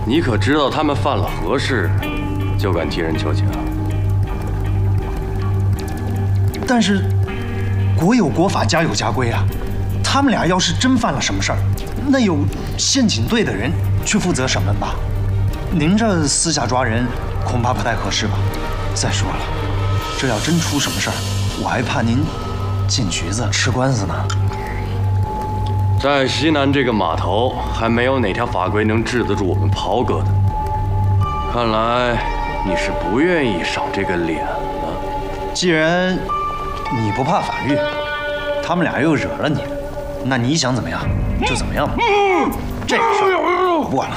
你可知道他们犯了何事，就敢替人求情？ 但是国有国法，家有家规啊。他们俩要是真犯了什么事儿，那有宪警队的人去负责审问吧。您这私下抓人，恐怕不太合适吧？再说了，这要真出什么事儿，我还怕您进局子吃官司呢。 在西南这个码头，还没有哪条法规能治得住我们袍哥的。看来你是不愿意赏这个脸了。 既然你不怕法律，他们俩又惹了你，那你想怎么样就怎么样吧。这个事儿我不管了。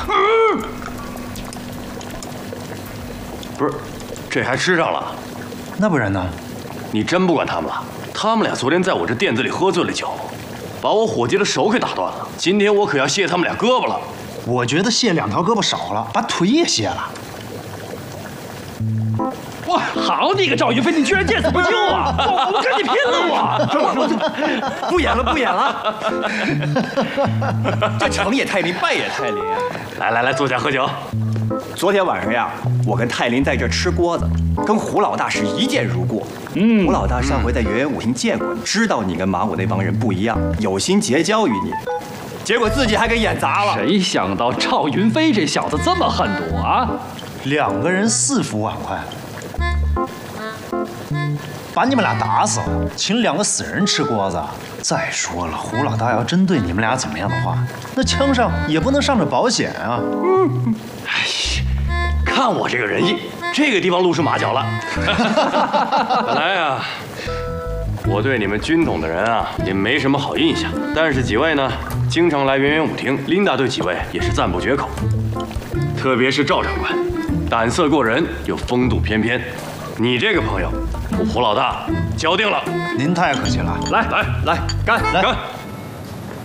不是，这还吃上了？ 那不然呢？ 你真不管他们了？他们俩昨天在我这店子里喝醉了酒，把我伙计的手给打断了。今天我可要卸他们俩胳膊了。 我觉得卸2条胳膊少了，把腿也卸了。 哇，好你个赵云飞，你居然见死不救啊！我跟你拼了我！ 不演了，不演了。这成也泰林，败也泰林啊！ 来，坐下喝酒。 昨天晚上呀，我跟泰林在这吃锅子，跟胡老大是一见如故。胡老大上回在圆圆舞厅见过你，知道你跟马武那帮人不一样，有心结交于你，结果自己还给演砸了。 谁想到赵云飞这小子这么狠毒啊 ？2个人4副碗筷，把你们俩打死了，请2个死人吃锅子。再说了，胡老大要真对你们俩怎么样的话，那枪上也不能上着保险啊。 哎呀，看我这个仁义，这个地方露出马脚了。本来啊，我对你们军统的人啊也没什么好印象，但是几位呢，经常来圆圆舞厅，琳达对几位也是赞不绝口。特别是赵长官，胆色过人又风度翩翩。你这个朋友，我胡老大交定了。 您太客气了。 来，干！ 干！